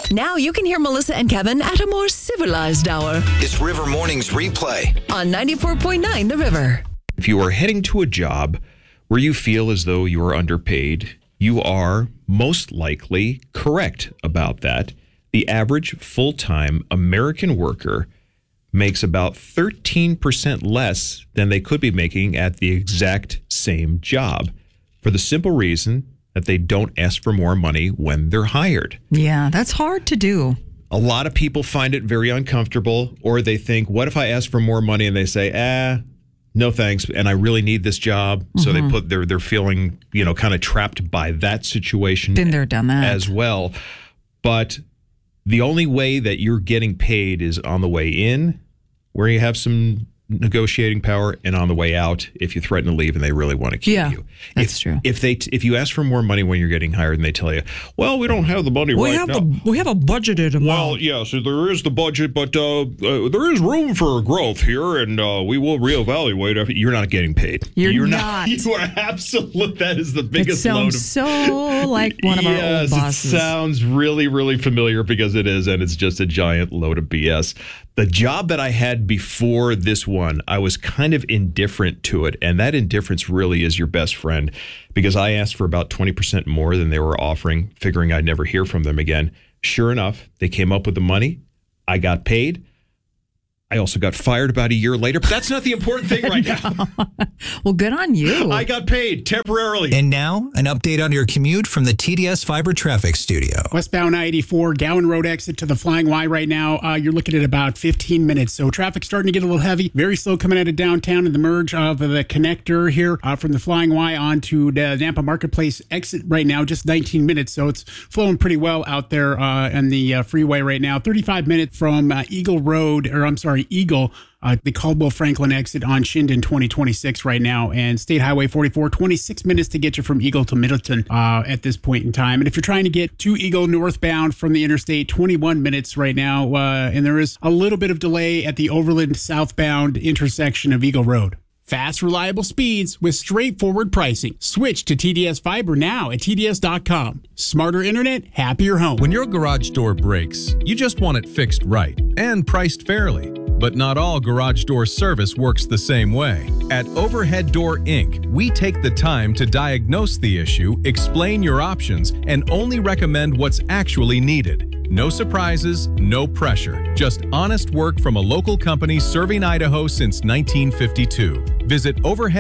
Now you can hear Melissa and Kevin at a more civilized hour It's River Mornings Replay. on 94.9 The River. If you are heading to a job where you feel as though you are underpaid, you are most likely correct about that. The average full-time American worker makes about 13% less than they could be making at the exact same job, for the simple reason that they don't ask for more money when they're hired. Yeah, that's hard to do. A lot of people find it very uncomfortable, or they think, what if I ask for more money? And they say, no thanks, and I really need this job. So they're feeling, kind of trapped by that situation. Been there, done that. As well. But the only way that you're getting paid is on the way in, where you have some negotiating power, and on the way out if you threaten to leave and they really want to keep you. That's true. If you ask for more money when you're getting hired and they tell you, well, we don't have the money right now. We have a budgeted amount. Well, yeah, so there is the budget, but there is room for growth here, and we will reevaluate. You're not getting paid. You're not. You are absolute. That is the biggest it load. Sounds so like one of our old bosses. It sounds really, really familiar because it is, and it's just a giant load of BS. The job that I had before this one, I was kind of indifferent to it, and that indifference really is your best friend, because I asked for about 20% more than they were offering, figuring I'd never hear from them again. Sure enough, they came up with the money. I got paid. I also got fired about a year later, but that's not the important thing right now. Well, good on you. I got paid temporarily. And now, an update on your commute from the TDS Fiber Traffic Studio. Westbound I-84, Gowan Road exit to the Flying Y right now. You're looking at about 15 minutes. So traffic's starting to get a little heavy. Very slow coming out of downtown and the merge of the connector here from the Flying Y onto the Nampa Marketplace exit right now. Just 19 minutes. So it's flowing pretty well out there on the freeway right now. 35 minutes from Eagle, the Caldwell Franklin exit on Shinden 2026 right now, and State Highway 44, 26 minutes to get you from Eagle to Middleton at this point in time. And if you're trying to get to Eagle northbound from the interstate, 21 minutes right now, and there is a little bit of delay at the Overland southbound intersection of Eagle Road. Fast, reliable speeds with straightforward pricing. Switch to TDS Fiber now at TDS.com. Smarter internet, happier home. When your garage door breaks, you just want it fixed right and priced fairly. But not all garage door service works the same way. At Overhead Door Inc., we take the time to diagnose the issue, explain your options, and only recommend what's actually needed. No surprises, no pressure. Just honest work from a local company serving Idaho since 1952. Visit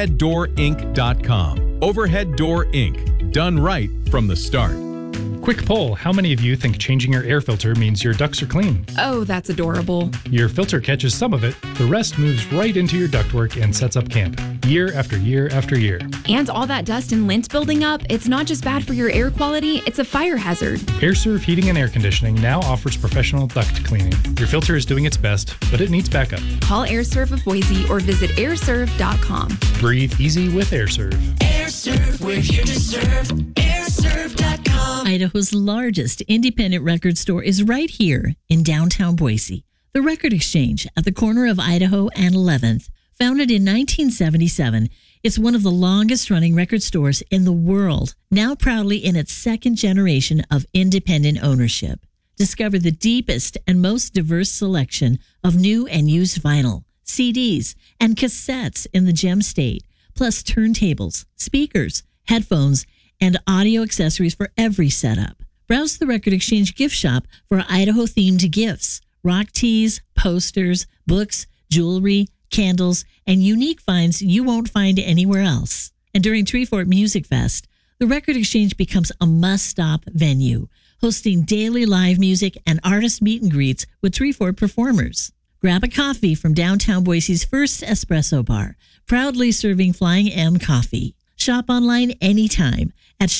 overheaddoorinc.com. Overhead Door Inc. Done right from the start. Quick poll, how many of you think changing your air filter means your ducts are clean? Oh, that's adorable. Your filter catches some of it, the rest moves right into your ductwork and sets up camp, year after year after year. And all that dust and lint building up, it's not just bad for your air quality, it's a fire hazard. AirServe Heating and Air Conditioning now offers professional duct cleaning. Your filter is doing its best, but it needs backup. Call AirServe of Boise or visit airserve.com. Breathe easy with AirServe. AirServe, we're here to serve. AirServe.com. Idaho's largest independent record store is right here in downtown Boise. The Record Exchange at the corner of Idaho and 11th. Founded in 1977, it's one of the longest-running record stores in the world, now proudly in its second generation of independent ownership. Discover the deepest and most diverse selection of new and used vinyl, CDs, and cassettes in the Gem State, plus turntables, speakers, headphones, and audio accessories for every setup. Browse the Record Exchange gift shop for Idaho-themed gifts, rock tees, posters, books, jewelry, candles, and unique finds you won't find anywhere else. And during Treefort Music Fest, the Record Exchange becomes a must-stop venue, hosting daily live music and artist meet and greets with Treefort performers. Grab a coffee from downtown Boise's first espresso bar, proudly serving Flying M coffee. Shop online anytime at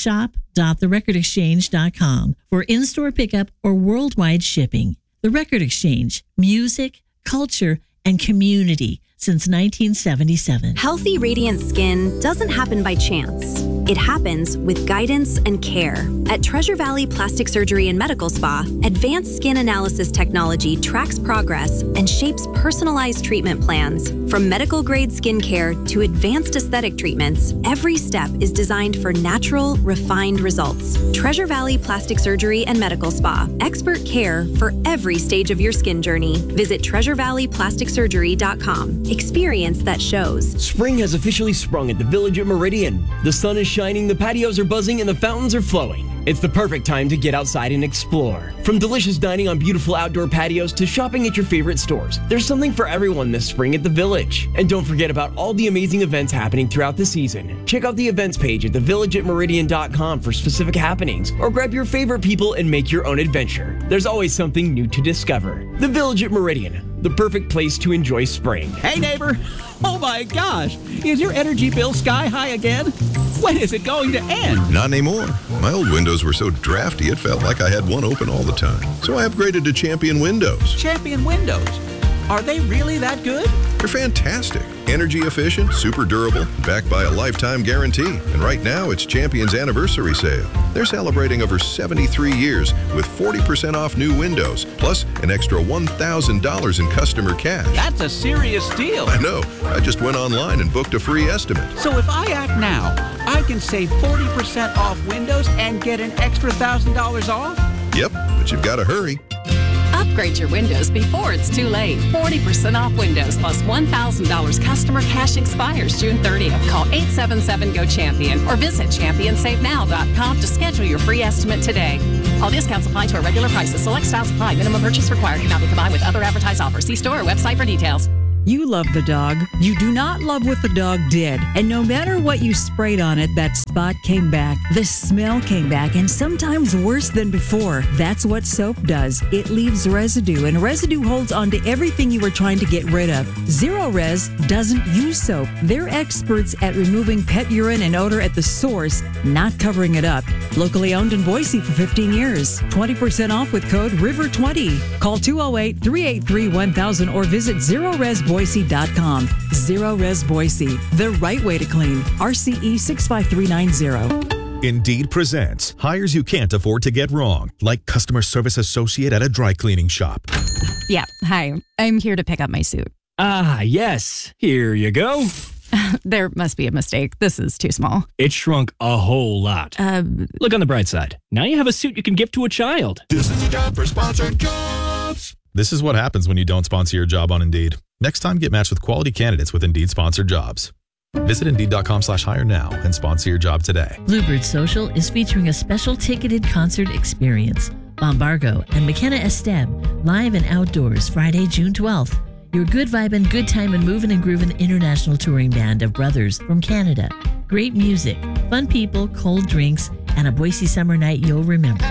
shop.therecordexchange.com for in-store pickup or worldwide shipping. The Record Exchange, music, culture, and community since 1977. Healthy, radiant skin doesn't happen by chance. It happens with guidance and care. At Treasure Valley Plastic Surgery and Medical Spa, advanced skin analysis technology tracks progress and shapes personalized treatment plans. From medical-grade skincare to advanced aesthetic treatments, every step is designed for natural, refined results. Treasure Valley Plastic Surgery and Medical Spa. Expert care for every stage of your skin journey. Visit TreasureValleyPlasticSurgery.com. Experience that shows. Spring has officially sprung at the Village at Meridian. The sun is shining, the patios are buzzing, and the fountains are flowing. It's the perfect time to get outside and explore. From delicious dining on beautiful outdoor patios to shopping at your favorite stores, there's something for everyone this spring at the Village. And don't forget about all the amazing events happening throughout the season. Check out the events page at thevillageatmeridian.com for specific happenings, or grab your favorite people and make your own adventure. There's always something new to discover. The Village at Meridian, the perfect place to enjoy spring. Hey neighbor! Oh my gosh! Is your energy bill sky high again? When is it going to end? Not anymore. My old windows were so drafty it felt like I had one open all the time. So I upgraded to Champion Windows. Champion Windows? Are they really that good? They're fantastic. Energy efficient, super durable, backed by a lifetime guarantee. And right now, it's Champion's anniversary sale. They're celebrating over 73 years with 40% off new windows, plus an extra $1,000 in customer cash. That's a serious deal. I know. I just went online and booked a free estimate. So if I act now, I can save 40% off windows and get an extra $1,000 off? Yep, but you've got to hurry. Upgrade your windows before it's too late. 40% off windows plus $1,000 customer cash expires June 30th. Call 877-GO-CHAMPION or visit championsavenow.com to schedule your free estimate today. All discounts apply to our regular prices. Select styles apply. Minimum purchase required. Cannot be combined with other advertised offers. See store or website for details. You love the dog. You do not love what the dog did. And no matter what you sprayed on it, that spot came back. The smell came back, and sometimes worse than before. That's what soap does. It leaves residue, and residue holds onto everything you were trying to get rid of. Zero Res doesn't use soap. They're experts at removing pet urine and odor at the source, not covering it up. Locally owned in Boise for 15 years. 20% off with code RIVER20. Call 208-383-1000 or visit ZeroResBoise.com. Zero Res Boise, the right way to clean. RCE 65390. Indeed presents hires you can't afford to get wrong, like customer service associate at a dry cleaning shop. Yeah, hi. I'm here to pick up my suit. Ah, yes. Here you go. There must be a mistake. This is too small. It shrunk a whole lot. Look on the bright side. Now you have a suit you can give to a child. This is a job for Sponsored Jobs. This is what happens when you don't sponsor your job on Indeed. Next time, get matched with quality candidates with Indeed sponsored jobs. Visit Indeed.com/hire now and sponsor your job today. Bluebird Social is featuring a special ticketed concert experience. Bombargo and McKenna Esteb, live and outdoors, Friday, June 12th. Your good vibin', good time and movin' and groovin' international touring band of brothers from Canada. Great music, fun people, cold drinks, and a Boise summer night you'll remember.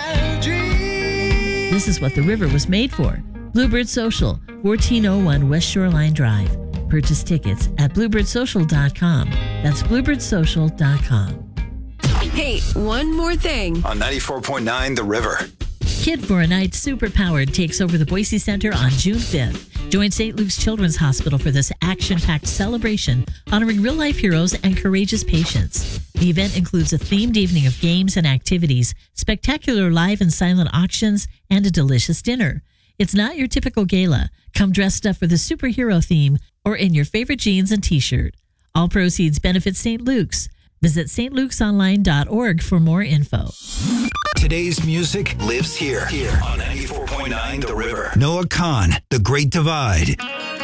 This is what the river was made for. Bluebird Social, 1401 West Shoreline Drive. Purchase tickets at bluebirdsocial.com. That's bluebirdsocial.com. Hey, one more thing. On 94.9 The River. Kid for a Night Superpowered takes over the Boise Center on June 5th. Join St. Luke's Children's Hospital for this action-packed celebration honoring real-life heroes and courageous patients. The event includes a themed evening of games and activities, spectacular live and silent auctions, and a delicious dinner. It's not your typical gala. Come dressed up for the superhero theme or in your favorite jeans and t-shirt. All proceeds benefit St. Luke's. Visit stlukesonline.org for more info. Today's music Lives here on 94.9 The River. Noah Kahn, The Great Divide.